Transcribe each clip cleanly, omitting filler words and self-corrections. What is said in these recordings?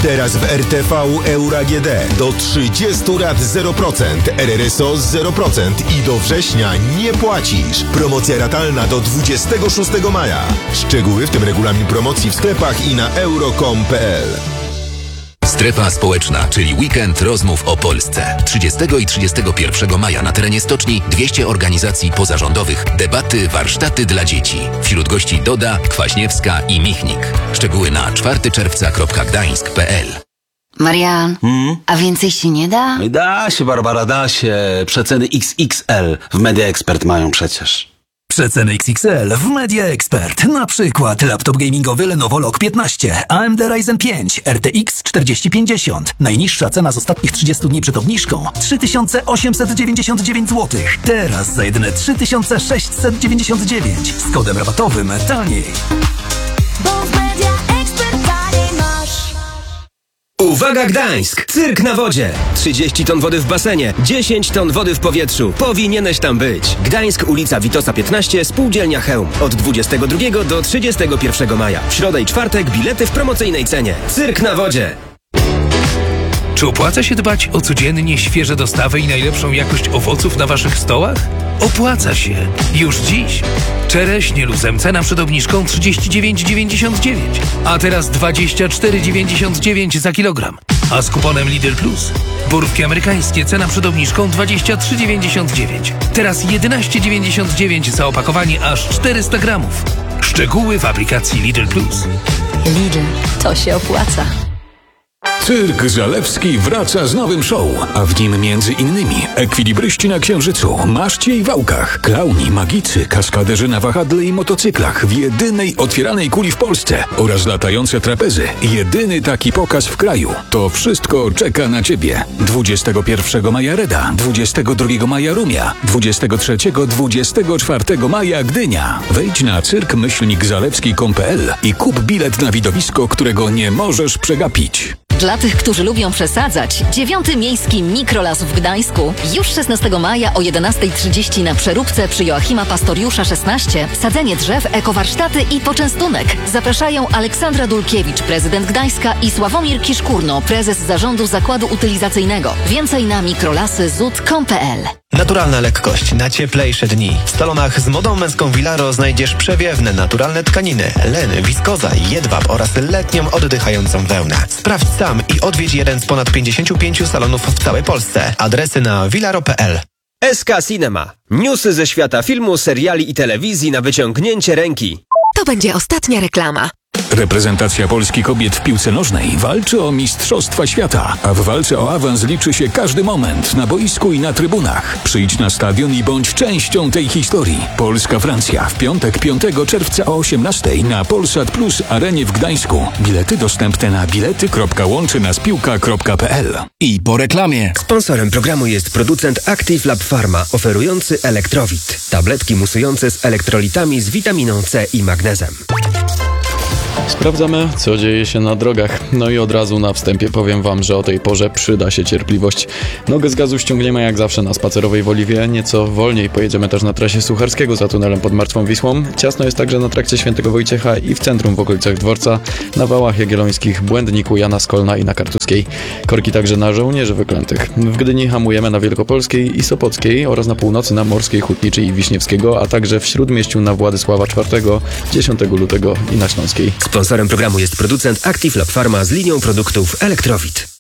Teraz w RTV Euro AGD do 30 lat 0%, RRSO 0% i do września nie płacisz. Promocja ratalna do 26 maja. Szczegóły, w tym regulamin promocji w sklepach i na euro.com.pl. Strefa społeczna, czyli weekend rozmów o Polsce. 30 i 31 maja na terenie stoczni 200 organizacji pozarządowych, debaty, warsztaty dla dzieci. Wśród gości Doda, Kwaśniewska i Michnik. Szczegóły na 4czerwca.gdańsk.pl. Marian, a więcej się nie da? Da się, Barbara, da się. Przeceny XXL w Media Expert mają przecież. Przeceny XXL w Media Expert. Na przykład laptop gamingowy Lenovo Log 15, AMD Ryzen 5, RTX 4050. Najniższa cena z ostatnich 30 dni przed obniżką 3899 zł. Teraz za jedyne 3699 z kodem rabatowym taniej. Uwaga Gdańsk! Cyrk na wodzie! 30 ton wody w basenie, 10 ton wody w powietrzu. Powinieneś tam być. Gdańsk, ulica Witosa 15, Spółdzielnia Chełm. Od 22 do 31 maja. W środę i czwartek bilety w promocyjnej cenie. Cyrk na wodzie! Czy opłaca się dbać o codziennie świeże dostawy i najlepszą jakość owoców na waszych stołach? Opłaca się. Już dziś. Czereśnie luzem cena przed obniżką 39,99, a teraz 24,99 za kilogram. A z kuponem Lidl Plus borówki amerykańskie cena przed obniżką 23,99. Teraz 11,99 za opakowanie aż 400 gramów. Szczegóły w aplikacji Lidl Plus. Lidl, to się opłaca. Cyrk Zalewski wraca z nowym show, a w nim między innymi ekwilibryści na Księżycu, maszcie i wałkach, klauni, magicy, kaskaderzy na wahadle i motocyklach w jedynej otwieranej kuli w Polsce oraz latające trapezy. Jedyny taki pokaz w kraju. To wszystko czeka na Ciebie. 21 maja Reda, 22 maja Rumia, 23-24 maja Gdynia. Wejdź na cyrk-zalewski.pl i kup bilet na widowisko, którego nie możesz przegapić. Dla tych, którzy lubią przesadzać, 9. Miejski Mikrolas w Gdańsku. Już 16 maja o 11:30 na Przeróbce przy Joachima Pastoriusza 16. Sadzenie drzew, ekowarsztaty i poczęstunek. Zapraszają Aleksandra Dulkiewicz, prezydent Gdańska i Sławomir Kiszkurno, prezes zarządu zakładu utylizacyjnego. Więcej na mikrolasy.zut.com.pl. Naturalna lekkość na cieplejsze dni. W salonach z modą męską Vilaro znajdziesz przewiewne, naturalne tkaniny, leny, wiskoza, jedwab oraz letnią oddychającą wełnę. Sprawdź sam i odwiedź jeden z ponad 55 salonów w całej Polsce. Adresy na vilaro.pl. SK Cinema. Newsy ze świata filmu, seriali i telewizji na wyciągnięcie ręki. To będzie ostatnia reklama. Reprezentacja Polski kobiet w piłce nożnej walczy o mistrzostwa świata, a w walce o awans liczy się każdy moment na boisku i na trybunach. Przyjdź na stadion i bądź częścią tej historii. Polska-Francja w piątek 5 czerwca o 18:00 na Polsat Plus Arenie w Gdańsku. Bilety dostępne na bilety.łączynaspiłka.pl. I po reklamie. Sponsorem programu jest producent Active Lab Pharma, oferujący Elektrowit. Tabletki musujące z elektrolitami z witaminą C i magnezem. Sprawdzamy, co dzieje się na drogach. No i od razu na wstępie powiem wam, że o tej porze przyda się cierpliwość. Nogę z gazu ściągniemy jak zawsze na Spacerowej w Oliwie. Nieco wolniej pojedziemy też na trasie Sucharskiego za tunelem pod Martwą Wisłą. Ciasno jest także na trakcie Świętego Wojciecha i w centrum w okolicach dworca, na Wałach Jagiellońskich, Błędniku, Jana Skolna i na Kartuskiej. Korki także na Żołnierzy Wyklętych. W Gdyni hamujemy na Wielkopolskiej i Sopockiej oraz na północy na Morskiej, Hutniczej i Wiśniewskiego, a także w Śródmieściu na Władysława IV, 10 lutego i na Śląskiej. Sponsorem programu jest producent Active Lab Pharma z linią produktów Elektrowit.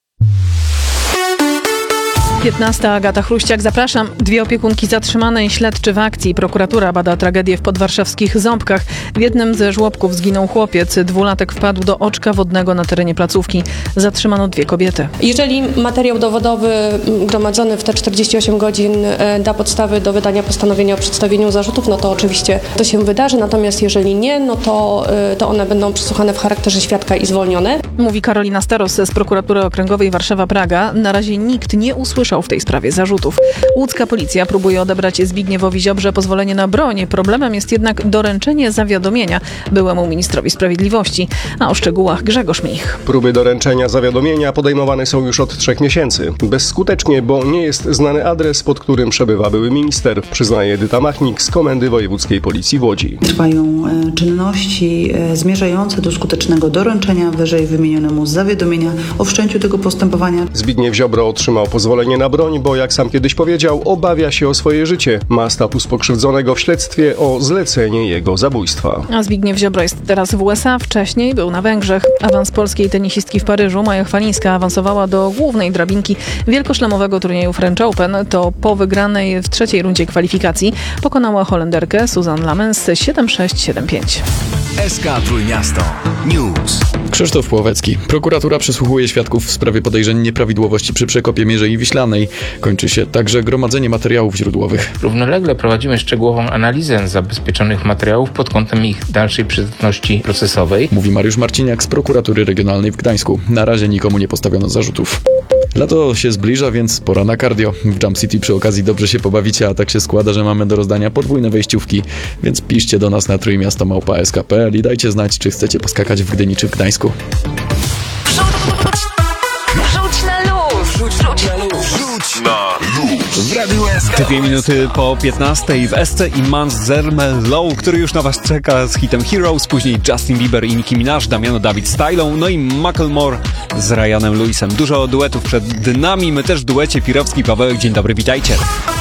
15. Agata Chruściak, zapraszam. 2 opiekunki zatrzymane i śledczy w akcji. Prokuratura bada tragedię w podwarszawskich Ząbkach. W jednym ze żłobków zginął chłopiec. 2-latek wpadł do oczka wodnego na terenie placówki. Zatrzymano 2 kobiety. Jeżeli materiał dowodowy gromadzony w te 48 godzin da podstawy do wydania postanowienia o przedstawieniu zarzutów, no to oczywiście to się wydarzy. Natomiast jeżeli nie, no to one będą przesłuchane w charakterze świadka i zwolnione. Mówi Karolina Staros z Prokuratury Okręgowej Warszawa-Praga. Na razie nikt nie usłyszał usłyszał w tej sprawie zarzutów. Łódzka policja próbuje odebrać Zbigniewowi Ziobrze pozwolenie na broń. Problemem jest jednak doręczenie zawiadomienia byłemu ministrowi sprawiedliwości. A o szczegółach Grzegorz Mich. Próby doręczenia zawiadomienia podejmowane są już od 3 miesięcy. Bezskutecznie, bo nie jest znany adres, pod którym przebywa były minister, przyznaje Edyta Machnik z Komendy Wojewódzkiej Policji w Łodzi. Trwają czynności zmierzające do skutecznego doręczenia wyżej wymienionemu zawiadomienia o wszczęciu tego postępowania. Zbigniew Ziobro otrzymał pozwolenie na broń, bo jak sam kiedyś powiedział, obawia się o swoje życie. Ma status pokrzywdzonego w śledztwie o zlecenie jego zabójstwa. A Zbigniew Ziobro jest teraz w USA, wcześniej był na Węgrzech. Awans polskiej tenisistki w Paryżu, Maja Chwalińska, awansowała do głównej drabinki wielkoszlemowego turnieju French Open. To po wygranej w 3. rundzie kwalifikacji pokonała Holenderkę Suzanne Lamens 7-6, 7-5. SK Trójmiasto News. Krzysztof Płowecki. Prokuratura przesłuchuje świadków w sprawie podejrzeń nieprawidłowości przy przekopie Mierzei Wiślanej. Kończy się także gromadzenie materiałów źródłowych. Równolegle prowadzimy szczegółową analizę zabezpieczonych materiałów pod kątem ich dalszej przydatności procesowej. Mówi Mariusz Marciniak z Prokuratury Regionalnej w Gdańsku. Na razie nikomu nie postawiono zarzutów. Lato się zbliża, więc pora na cardio. W Jump City przy okazji dobrze się pobawicie, a tak się składa, że mamy do rozdania podwójne wejściówki, więc piszcie do nas na trójmiasto@sk.pl i dajcie znać, czy chcecie poskakać w Gdyni czy w Gdańsku. Rzuć na luz! Rzuć na luz! Rzuć na luz! W Radiu SK. 2 minuty po 15 w SC i Mans Zermelo, który już na was czeka z hitem Heroes, później Justin Bieber i Nicki Minaj, Damiano David z Tylą, no i Macklemore z Ryanem Lewisem. Dużo duetów przed nami, my też w duecie Pirowski Pawełek. Dzień dobry, witajcie.